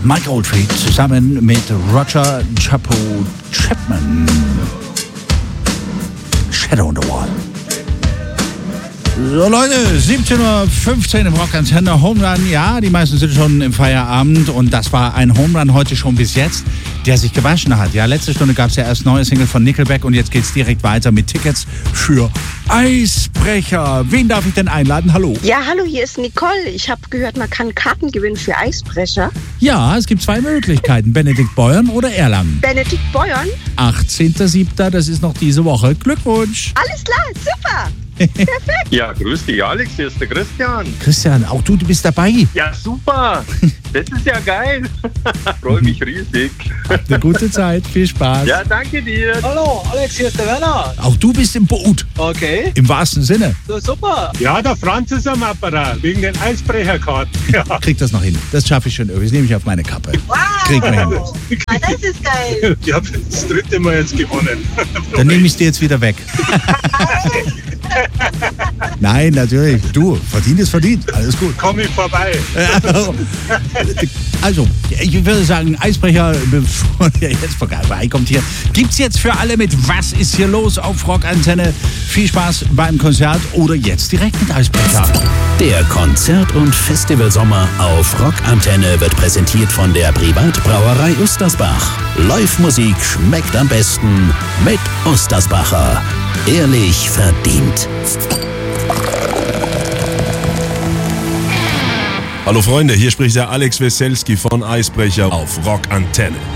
Mike Oldfield zusammen mit Roger Chapman. Shadow on the Wall. So Leute, 17:15 Uhr im Rockantenne, Home Run, ja, die meisten sind schon im Feierabend und das war ein Home Run heute schon bis jetzt, der sich gewaschen hat. Ja, letzte Stunde gab es ja erst neue Single von Nickelback und jetzt geht's direkt weiter mit Tickets für Eisbrecher. Wen darf ich denn einladen? Hallo. Ja, hallo, hier ist Nicole. Ich habe gehört, man kann Karten gewinnen für Eisbrecher. Ja, es gibt zwei Möglichkeiten, Benedikt Beuern oder Erlangen. Benedikt Beuern? 18.07., das ist noch diese Woche. Glückwunsch. Alles klar, super. Perfekt. Ja, grüß dich, Alex, hier ist der Christian. Christian, auch du bist dabei. Ja, super. Das ist ja geil. Freue mich riesig. Eine gute Zeit, viel Spaß. Ja, danke dir. Hallo, Alex, hier ist der Werner. Auch du bist im Boot. Okay. Im wahrsten Sinne. So, super. Ja, der Franz ist am Apparat, wegen den Eisbrecherkarten. Ja. Krieg das noch hin. Das schaffe ich schon irgendwie. Das nehme ich auf meine Kappe. Wow. Krieg mir hin. Das ist geil. Ich habe das dritte Mal jetzt gewonnen. Dann nehme ich es dir jetzt wieder weg. Nein, natürlich. Du, verdient ist verdient. Alles gut. Komm ich vorbei. Also, ich würde sagen, Eisbrecher, bevor der jetzt vorbeikommt hier, gibt's jetzt für alle mit Was ist hier los auf Rockantenne. Viel Spaß beim Konzert oder jetzt direkt mit Eisbrecher. Der Konzert- und Festivalsommer auf Rockantenne wird präsentiert von der Privatbrauerei Ustersbach. Live-Musik schmeckt am besten mit Ustersbacher. Ehrlich verdient. Hallo Freunde, hier spricht der Alex Weselski von Eisbrecher auf Rockantenne.